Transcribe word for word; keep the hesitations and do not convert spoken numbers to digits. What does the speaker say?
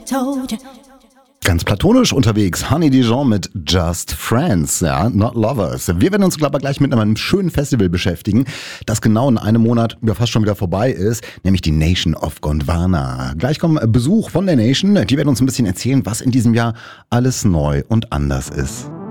told you. Ganz platonisch unterwegs, Honey Dijon mit Just Friends, ja, not Lovers. Wir werden uns aber gleich mit einem schönen Festival beschäftigen, das genau in einem Monat ja fast schon wieder vorbei ist, nämlich die Nation of Gondwana. Gleich kommt Besuch von der Nation, die werden uns ein bisschen erzählen, was in diesem Jahr alles neu und anders ist.